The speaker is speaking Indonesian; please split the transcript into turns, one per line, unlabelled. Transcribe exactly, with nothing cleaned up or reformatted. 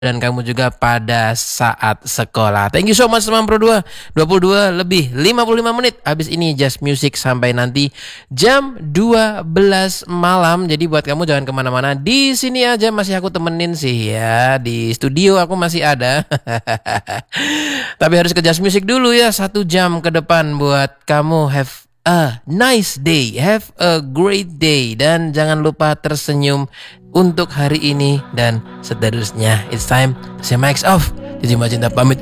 dan kamu juga pada saat sekolah. Thank you so much teman Pro dua. dua puluh dua lebih lima puluh lima menit. Habis ini Just Music sampai nanti jam dua belas malam. Jadi buat kamu jangan kemana-mana. Di sini aja masih aku temenin sih ya. Di studio aku masih ada. Tapi harus ke Just Music dulu ya. Satu jam ke depan buat kamu. Have a nice day. Have a great day. Dan jangan lupa tersenyum untuk hari ini dan seterusnya. It's time to say mics off. Jadi Macinta pamit